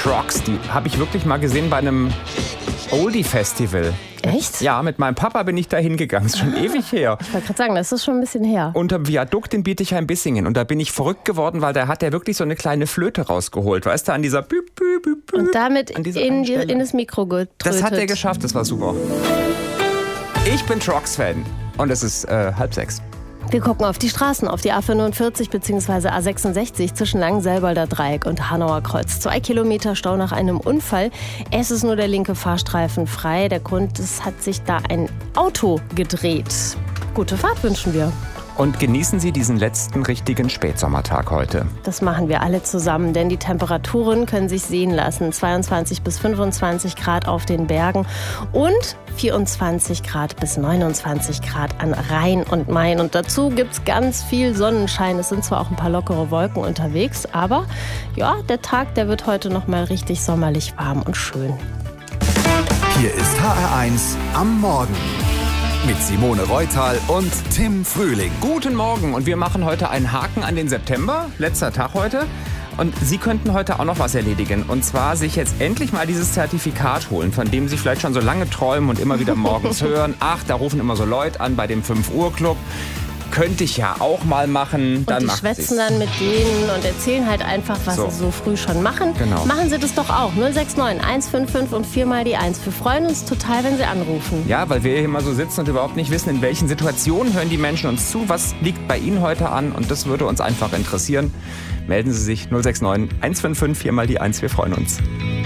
Trucks, die habe ich wirklich mal gesehen bei einem Oldie-Festival. Echt? Ja, mit meinem Papa bin ich da hingegangen. Ist schon ewig her. Ich wollte gerade sagen, das ist schon ein bisschen her. Unterm Viadukt in Bietigheim-Bissingen. Und da bin ich verrückt geworden, weil da hat er wirklich so eine kleine Flöte rausgeholt. Weißt du, an dieser Büb, büb, büb, büb, und damit an dieser in das Mikro getrötet. Das hat er geschafft, das war super. Ich bin Trucks-Fan und es ist 5:30. Wir gucken auf die Straßen, auf die A45 bzw. A66 zwischen Langenselbolder Dreieck und Hanauer Kreuz. 2 Kilometer Stau nach einem Unfall. Es ist nur der linke Fahrstreifen frei. Der Grund, es hat sich da ein Auto gedreht. Gute Fahrt wünschen wir. Und genießen Sie diesen letzten richtigen Spätsommertag heute. Das machen wir alle zusammen, denn die Temperaturen können sich sehen lassen. 22 bis 25 Grad auf den Bergen und 24 Grad bis 29 Grad an Rhein und Main. Und dazu gibt's ganz viel Sonnenschein. Es sind zwar auch ein paar lockere Wolken unterwegs, aber ja, der Tag, der wird heute noch mal richtig sommerlich warm und schön. Hier ist HR1 am Morgen. Mit Simone Reutal und Tim Frühling. Guten Morgen und wir machen heute einen Haken an den September. Letzter Tag heute. Und Sie könnten heute auch noch was erledigen. Und zwar sich jetzt endlich mal dieses Zertifikat holen, von dem Sie vielleicht schon so lange träumen und immer wieder morgens hören. Ach, da rufen immer so Leute an bei dem 5-Uhr-Club. Könnte ich ja auch mal machen. Und die schwätzen dann mit denen und erzählen halt einfach, was sie so früh schon machen. Genau. Machen Sie das doch auch. 069 155 und 4 mal die 1. Wir freuen uns total, wenn Sie anrufen. Ja, weil wir hier immer so sitzen und überhaupt nicht wissen, in welchen Situationen hören die Menschen uns zu. Was liegt bei Ihnen heute an? Und das würde uns einfach interessieren. Melden Sie sich 069 155 4 mal die 1. Wir freuen uns.